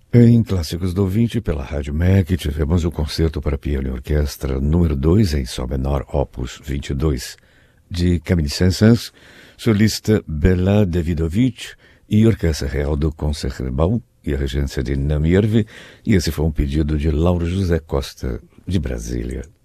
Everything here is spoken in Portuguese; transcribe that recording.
Em Clássicos do Ouvinte, pela Rádio MEC, tivemos o Concerto para Piano e Orquestra número 2 em Sol menor, opus 22, de Camille Saint-Saëns, solista Bela Davidovich e Orquestra Real do Concertgebouw e a regência de Namierve, e esse foi um pedido de Lauro José Costa, de Brasília.